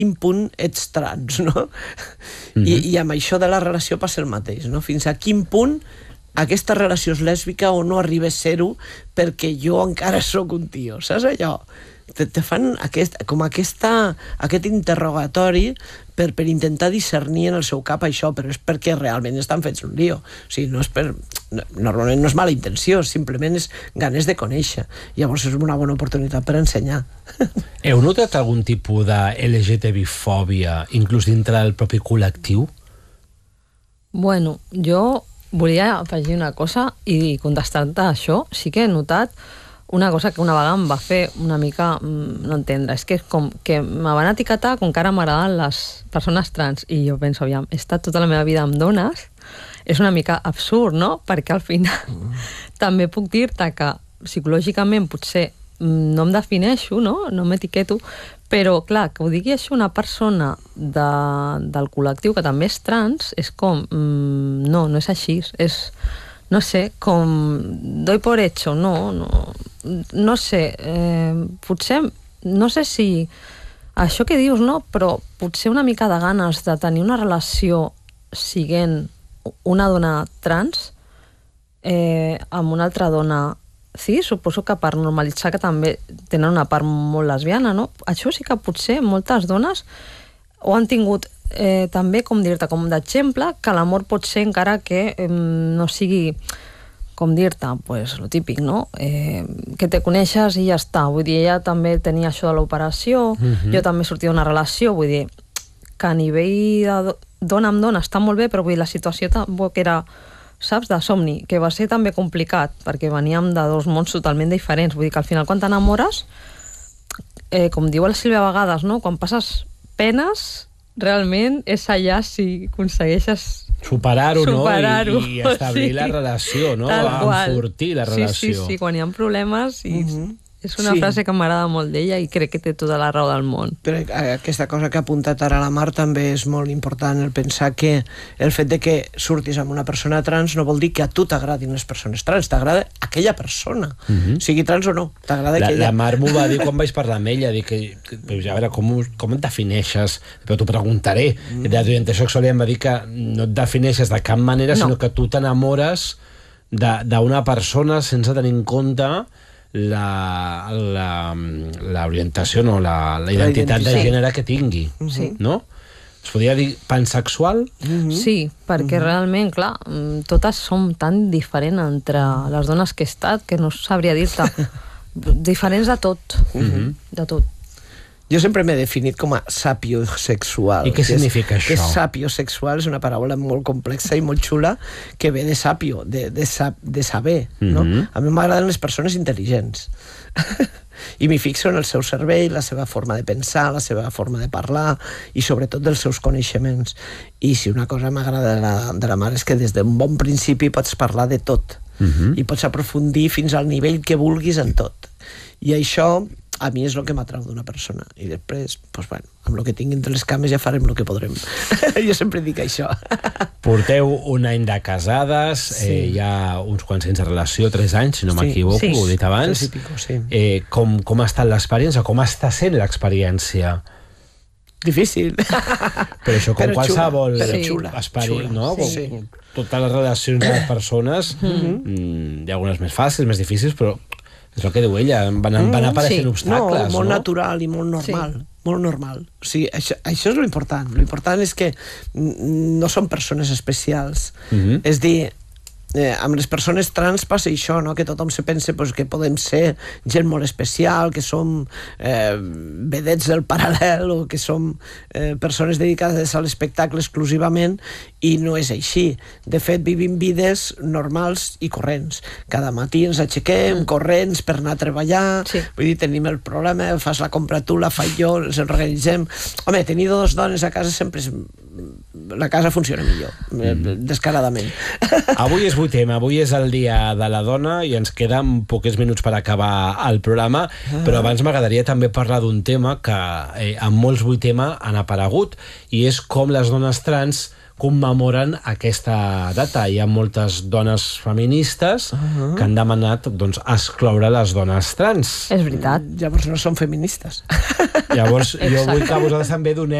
quin punt ets trans, no? I amb això de la relació passa el mateix, no? Fins a quin punt aquesta relació és lèsbica o no arriba a ser-ho perquè jo encara sóc un tio, saps allò? Te fan aquest interrogatori per intentar discernir en el seu cap això, però és perquè realment estan fets un lío. O sigui, normalment no és mala intenció, simplement és ganes de conèixer. Llavors és una bona oportunitat per ensenyar. Heu notat algun tipus de LGTB-fòbia, inclús dintre del propi col·lectiu? Bueno, jo volia afegir una cosa i contestar-te a això. Sí que he notat una cosa que una vegada em va fer una mica no entendre, és que és com que me van etiquetar com que ara m'agraden les persones trans, i jo penso, aviam, he estat tota la meva vida amb dones, és una mica absurd, no? Perquè al final també puc dir-te que psicològicament potser no em defineixo, no m'etiqueto, però clar, que ho digui això una persona del col·lectiu que també és trans, és com, no és així, és, no sé, com doy por hecho, no sé, potser, no sé si això que dius, no? Però potser una mica de ganes de tenir una relació siguent una dona trans amb una altra dona cis, suposo que per normalitzar que també tenen una part molt lesbiana, no? Això sí que potser moltes dones ho han tingut també, com dir-te, com d'exemple, que l'amor pot ser encara que no sigui, com dir-te, pues, lo típic, no? Que te coneixes i ja està. Vull dir, ella també tenia això de l'operació, jo també sortia d'una relació, vull dir, que a nivell de dona amb dona està molt bé, però vull dir, la situació tampoc era, saps, de somni, que va ser també complicat, perquè veníem de dos mons totalment diferents. Vull dir que al final, quan t'enamores, com diu la Sílvia a vegades, no? Quan passes penes, realment és allà si aconsegueixes superar-ho, no? I establir la relació, no? Enfortir la relació. Sí, quan hi ha problemes és una frase que m'agrada molt d'ella i crec que té tota la raó del món. Però aquesta cosa que ha apuntat ara la Mar també és molt important, el pensar que el fet de que surtis amb una persona trans no vol dir que a tu t'agradin les persones trans, t'agrada aquella persona, sigui trans o no, t'agrada aquella. La Mar m'ho va dir quan vaig parlar amb ella, dic que, a veure, com et defineixes? Però t'ho preguntaré. D'orientació sexual em va dir que no et defineixes de cap manera, sinó que tu t'enamores d'una persona sense tenir en compte l'orientació, no, la identitat de gènere que tingui, no? Es podria dir pansexual? Sí, perquè realment, clar, totes som tan diferents entre les dones que he estat que no sabria dir-te. Diferents de tot, de tot. Jo sempre m'he definit com a sapiosexual. I què significa això? Que sapiosexual és una paraula molt complexa i molt xula que ve de sapio, de saber, no? A mi m'agraden les persones intel·ligents. I m'hi fixo en el seu cervell, la seva forma de pensar, la seva forma de parlar i sobretot dels seus coneixements. I si una cosa m'agrada de la Mar és que des d'un bon principi pots parlar de tot i pots aprofundir fins al nivell que vulguis en tot. I això a mi és el que m'atrau d'una persona. I després, doncs, bueno, amb el que tingui entre les cames ja farem el que podrem. Jo sempre dic això. Porteu un any de casades, hi ha uns quants anys de relació, 3 anys, si no m'equivoco, ho he dit abans. 3 i pico, sí. Com ha estat l'experiència? Com està sent l'experiència? Difícil. Però això com qualsevol experiència, no? Totes les relacions de les persones, hi ha algunes més fàcils, més difícils, però és el que diu ella, van apareixent obstacles, no? Molt natural i molt normal. Molt normal. O sigui, això és l'important. L'important és que no són persones especials. És dir, amb les persones trans passa això, no? Que tothom se pensa que podem ser gent molt especial, que som vedets del paral·lel o que som persones dedicades a l'espectacle exclusivament, i no és així. De fet, vivim vides normals i corrents. Cada matí ens aixequem corrents per anar a treballar, vull dir, tenim el problema, fas la compra tu, la faig jo, ens organitzem. Home, tenir 2 dones a casa sempre és la casa funciona millor, descaradament. Avui és 8M, avui és el dia de la dona i ens queden poquets minuts per acabar el programa, però abans m'agradaria també parlar d'un tema que en molts 8M han aparegut, i és com les dones trans commemoren aquesta data. Hi ha moltes dones feministes que han demanat excloure les dones trans. És veritat. Llavors no són feministes. Llavors jo vull que vosaltres també doneu